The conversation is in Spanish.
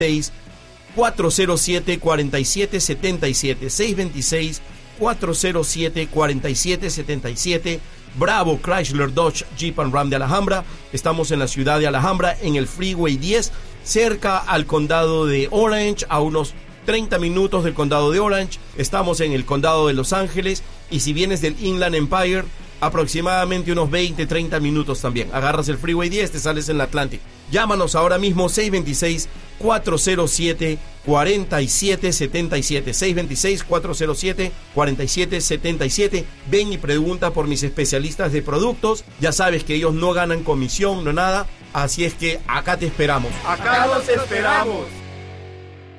626-407-4777, 626-407-4777. Bravo Chrysler Dodge Jeep and Ram de Alhambra. Estamos en la ciudad de Alhambra, en el Freeway 10, cerca al condado de Orange, a unos 30 minutos del condado de Orange. Estamos en el condado de Los Ángeles, y si vienes del Inland Empire, aproximadamente unos 20-30 minutos también. Agarras el Freeway 10, te sales en el Atlantic. Llámanos ahora mismo, 626-407-4777, 626-407-4777. Ven y pregunta por mis especialistas de productos. Ya sabes que ellos no ganan comisión, no nada. Así es que acá te esperamos. ¡Acá los esperamos!